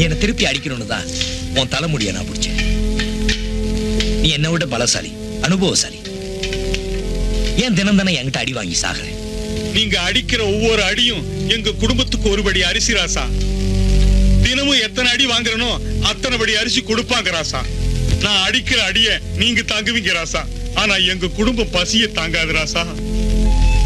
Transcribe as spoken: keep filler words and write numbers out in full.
என்ன திருப்பி அடிக்கணும்னு தான் உன் தலைமுடிய நான் பிடிச்சேன். நீ என்னை விட பலசாலி, அனுபவசாலி. ஏன் தினம் தானே என்கிட்ட அடி வாங்கி சாகுறேன்? நீங்க அடிக்கிற ஒவ்வொரு அடியும் எங்க குடும்பத்துக்கு ஒருபடி அரிசி ராசா. தினமும் எத்தனை அடி வாங்குறனோ அத்தனை படி அரிசி கொடுப்பாங்க ராசா. நான் அடிக்கிற அடிய நீங்க தாங்குவீங்க ராசா. ஆனா எங்க குடும்பம் பசிய தாங்காது ராசா.